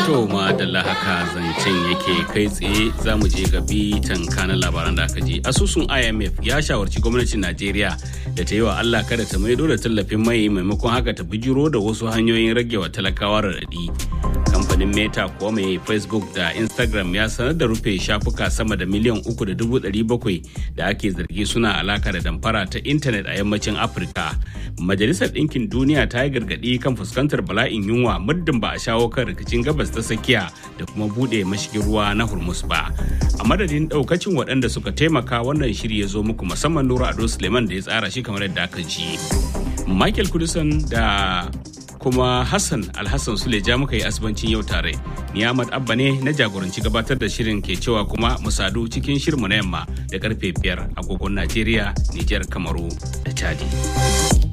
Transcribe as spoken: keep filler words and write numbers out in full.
To ma da haka zancen yake kai tsaye za mu je ga bitan kanan labaran da aka ji. Asusun I M F ya shawarci gwamnatin Najeriya da ta yi wa Allah kada ta maido da tallafin mai maimakon haka ta bijiro da wasu hanyoyin rage wa talakawa raɗaɗi. Kamfanin Meta kuwa mai Facebook da Instagram ya sanar da rufe shafuka sama da miliyan uku da dubu ɗari bakwai da ake zargi suna alaka da damfara ta intanet a yammacin Afirka. Majalisar Ɗinkin Duniya ta yi gargaɗi kan fuskantar bala'in yunwa muddin ba a shawo kan rikicin gabas ta tsakiya da kuma buɗe mashigin ruwa na Hormuz ba. A madadin ɗaukacin waɗanda suka taimaka wannan shiri ya zo muku musamman Nura Ado Suleiman da ya tsara shi kamar yadda aka ji. Michael Kudusan da kuma Hassan Alhassan Suleja muka yi asibancin yau tare. Ni Ahmad Abba ne na jagoranci gabatar da shirin ke cewa kuma mu sadu cikin shirinmu na yamma da karfe biyar agogon Najeriya, Nijar, Kamaru da Chadi.